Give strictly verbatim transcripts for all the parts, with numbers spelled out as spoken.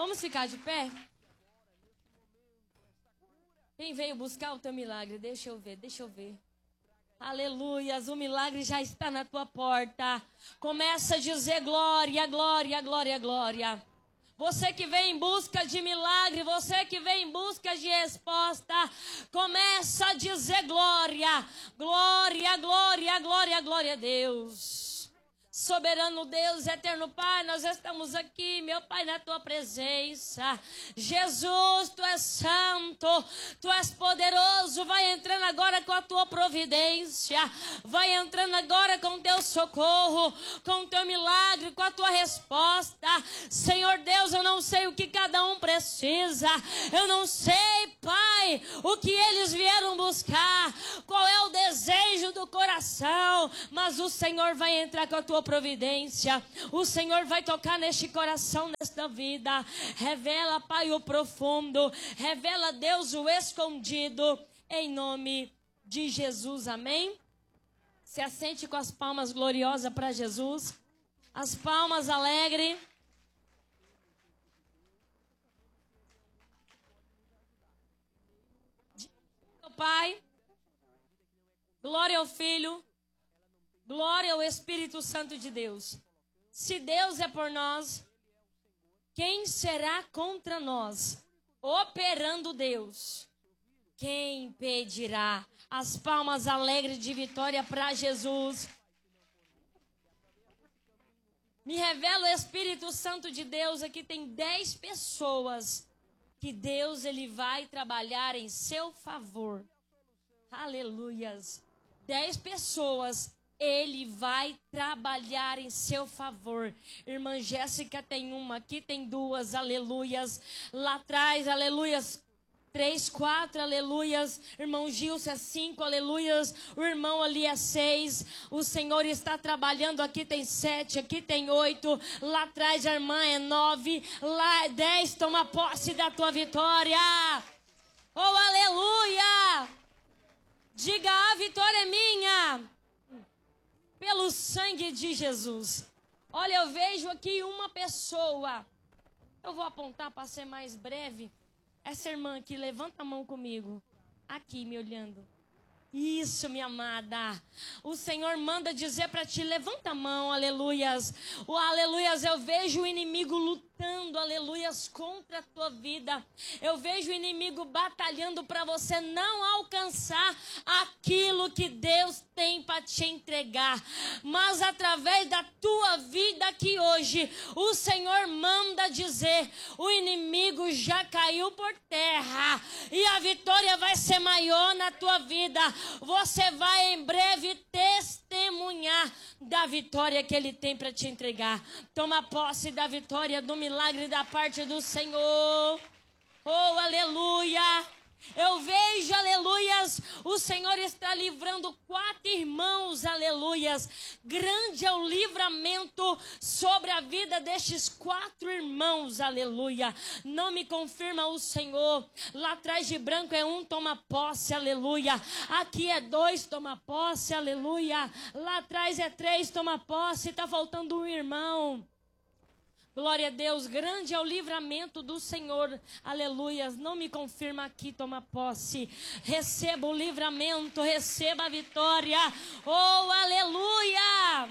Vamos ficar de pé? Quem veio buscar o teu milagre? Deixa eu ver, deixa eu ver. Aleluias, o milagre já está na tua porta. Começa a dizer glória, glória, glória, glória. Você que vem em busca de milagre, você que vem em busca de resposta, começa a dizer glória, glória, glória, glória, glória a Deus. Soberano Deus, eterno Pai, nós estamos aqui, meu Pai, na tua presença. Jesus, tu és santo, tu és poderoso. Vai entrando agora com a tua providência, vai entrando agora com o teu socorro, com o teu milagre, com a tua resposta. Senhor Deus, eu não sei o que cada um precisa, eu não sei, Pai, o que eles vieram buscar, qual é o desejo do coração, mas o Senhor vai entrar com a tua providência, o Senhor vai tocar neste coração, nesta vida. Revela, Pai, o profundo, revela, Deus, o escondido, em nome de Jesus, amém? Se assente com as palmas gloriosas para Jesus, as palmas alegre. Pai, glória ao Filho, glória ao Espírito Santo de Deus. Se Deus é por nós, quem será contra nós? Operando Deus, quem impedirá? As palmas alegres de vitória para Jesus. Me revela o Espírito Santo de Deus. Aqui tem dez pessoas que Deus ele vai trabalhar em seu favor. Aleluias. Dez pessoas ele vai trabalhar em seu favor. Irmã Jéssica tem uma, aqui tem duas, aleluias. Lá atrás, aleluias. Três, quatro, aleluias. Irmão Gilson é cinco, aleluias. O irmão ali é seis. O Senhor está trabalhando. Aqui tem sete, aqui tem oito. Lá atrás a irmã é nove. Lá é dez. Toma posse da tua vitória. Oh, aleluia. Diga, a vitória é minha. Pelo sangue de Jesus. Olha, eu vejo aqui uma pessoa. Eu vou apontar para ser mais breve. Essa irmã aqui, levanta a mão comigo. Aqui, me olhando. Isso, minha amada. O Senhor manda dizer para ti, levanta a mão, aleluias. O aleluias, eu vejo o inimigo lutando, aleluias, contra a tua vida. Eu vejo o inimigo batalhando para você não alcançar aquilo que Deus tem para te entregar. Mas através da tua vida aqui hoje, o Senhor manda dizer, o inimigo já caiu por terra. E a vitória vai ser maior na tua vida. Você vai em breve testemunhar da vitória que Ele tem para te entregar. Toma posse da vitória, do milagre da parte do Senhor. Oh, aleluia! Eu vejo, aleluias, o Senhor está livrando quatro irmãos, aleluias. Grande é o livramento sobre a vida destes quatro irmãos, aleluia. Não me confirma o Senhor. Lá atrás de branco é um, toma posse, aleluia. Aqui é dois, toma posse, aleluia. Lá atrás é três, toma posse. Está faltando um irmão. Glória a Deus, grande é o livramento do Senhor, aleluias. Não me confirma aqui, toma posse. Receba o livramento, receba a vitória. Oh, aleluia!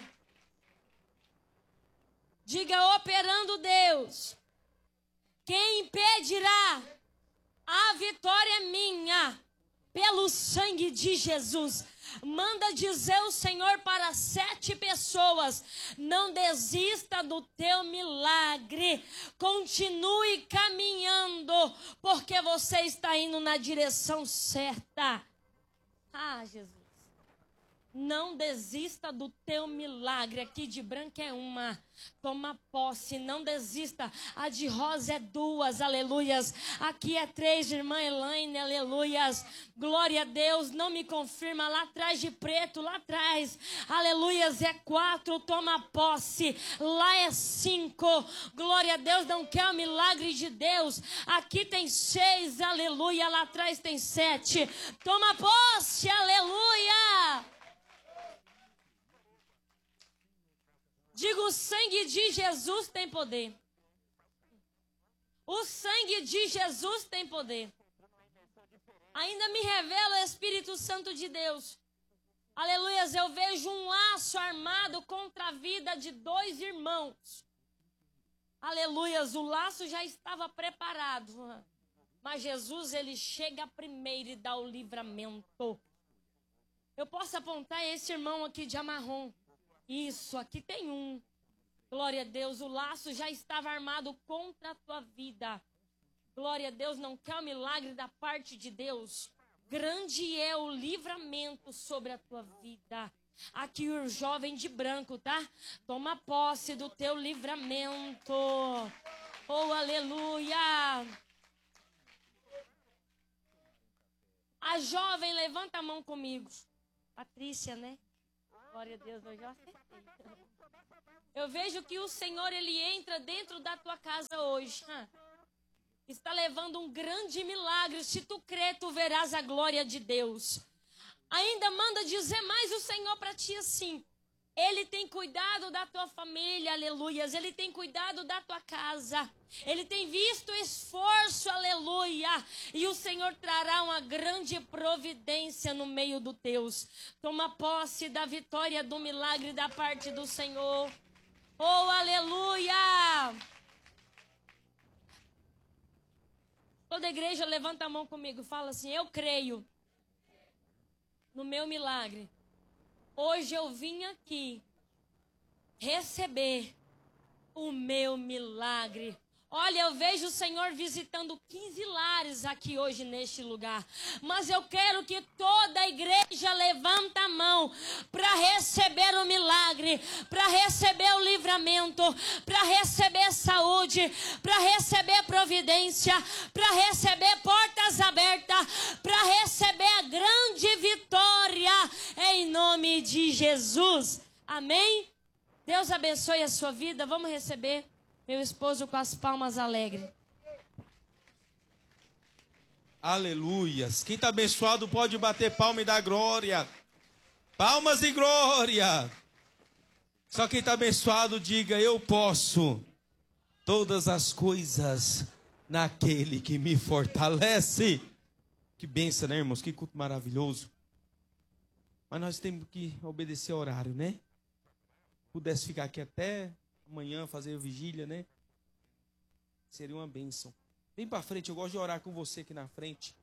Diga, operando Deus. Quem impedirá? A vitória é minha, pelo sangue de Jesus. Manda dizer o Senhor para sete pessoas, não desista do teu milagre, continue caminhando, porque você está indo na direção certa. Ah, Jesus, não desista do teu milagre. Aqui de branco é uma, toma posse, não desista. A de rosa é duas, aleluias. Aqui é três, irmã Elaine, aleluias. Glória a Deus, não me confirma. Lá atrás de preto, lá atrás, aleluias, é quatro, toma posse. Lá é cinco, glória a Deus, não quer o milagre de Deus. Aqui tem seis, aleluia. Lá atrás tem sete, toma posse, aleluia. Diga, o sangue de Jesus tem poder. O sangue de Jesus tem poder. Ainda me revela o Espírito Santo de Deus. Aleluias, eu vejo um laço armado contra a vida de dois irmãos. Aleluias, o laço já estava preparado. Mas Jesus, ele chega primeiro e dá o livramento. Eu posso apontar esse irmão aqui de amarrom. Isso, aqui tem um. Glória a Deus, o laço já estava armado contra a tua vida. Glória a Deus, não quer o milagre da parte de Deus? Grande é o livramento sobre a tua vida. Aqui o jovem de branco, tá? Toma posse do teu livramento. Oh, aleluia. A jovem, levanta a mão comigo. Patrícia, né? Glória a Deus, eu já acertei. Eu vejo que o Senhor, ele entra dentro da tua casa hoje. Está levando um grande milagre. Se tu crer, tu verás a glória de Deus. Ainda manda dizer mais o Senhor para ti assim. Ele tem cuidado da tua família, aleluias. Ele tem cuidado da tua casa. Ele tem visto o esforço, aleluia. E o Senhor trará uma grande providência no meio dos teus. Toma posse da vitória, do milagre da parte do Senhor. Oh, aleluia! Toda igreja levanta a mão comigo e fala assim, eu creio no meu milagre. Hoje eu vim aqui receber o meu milagre. Olha, eu vejo o Senhor visitando quinze lares aqui hoje neste lugar. Mas eu quero que toda a igreja levanta a mão para receber o milagre, para receber o livramento, para receber saúde, para receber providência, para receber portas abertas, para receber a grande vitória em nome de Jesus. Amém? Deus abençoe a sua vida. Vamos receber meu esposo com as palmas alegres. Aleluias. Quem está abençoado pode bater palma e dar glória. Palmas e glória. Só quem está abençoado diga, eu posso todas as coisas naquele que me fortalece. Que bênção, né, irmãos? Que culto maravilhoso. Mas nós temos que obedecer ao horário, né? Pudesse ficar aqui até amanhã, fazer a vigília, né? Seria uma bênção. Vem para frente, eu gosto de orar com você aqui na frente.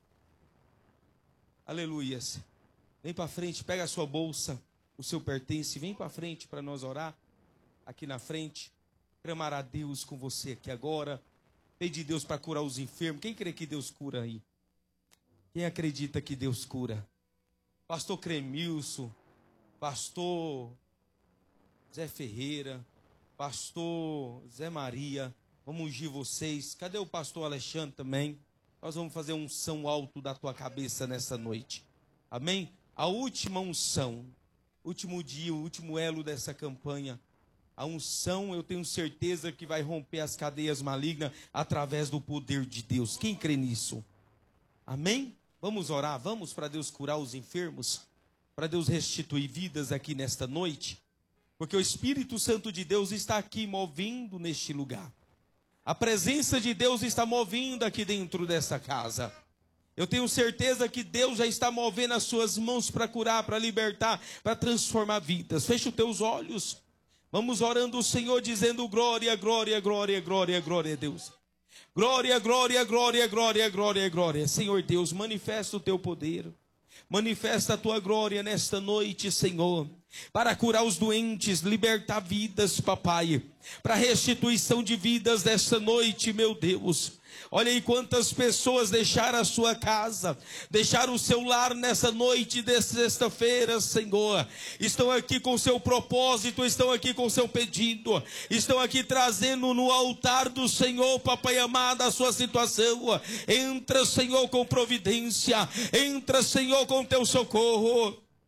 Aleluias. Vem para frente, pega a sua bolsa, o seu pertence, vem para frente para nós orar aqui na frente. Clamar a Deus com você aqui agora. Pedir Deus para curar os enfermos. Quem crê que Deus cura aí? Quem acredita que Deus cura? Pastor Cremilson, pastor Zé Ferreira, pastor Zé Maria, vamos ungir vocês. Cadê o pastor Alexandre também? Nós vamos fazer um unção alto da tua cabeça nessa noite. Amém? A última unção, último dia, o último elo dessa campanha. A unção, eu tenho certeza que vai romper as cadeias malignas através do poder de Deus. Quem crê nisso? Amém? Vamos orar, vamos para Deus curar os enfermos, para Deus restituir vidas aqui nesta noite. Porque o Espírito Santo de Deus está aqui movendo neste lugar. A presença de Deus está movendo aqui dentro dessa casa. Eu tenho certeza que Deus já está movendo as suas mãos para curar, para libertar, para transformar vidas. Fecha os teus olhos. Vamos orando o Senhor dizendo glória, glória, glória, glória, glória a Deus. Glória, glória, glória, glória, glória, glória. Senhor Deus, manifesta o teu poder. Manifesta a tua glória nesta noite, Senhor, para curar os doentes, libertar vidas, papai, para restituição de vidas desta noite, meu Deus. Olha aí quantas pessoas deixaram a sua casa, deixaram o seu lar nessa noite de sexta-feira, Senhor. Estão aqui com o seu propósito, estão aqui com o seu pedido, estão aqui trazendo no altar do Senhor, papai amado, a sua situação. Entra, Senhor, com providência, entra, Senhor, com teu socorro.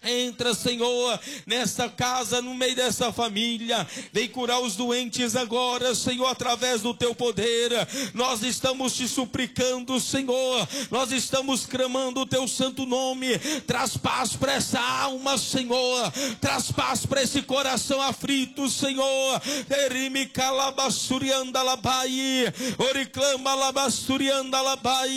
Entra, Senhor, nesta casa, no meio dessa família. Vem curar os doentes agora, Senhor, através do teu poder. Nós estamos te suplicando, Senhor. Nós estamos clamando o teu santo nome. Traz paz para essa alma, Senhor. Traz paz para esse coração aflito, Senhor. Erime calabasturianda labai. Oriclama labasturianda labai.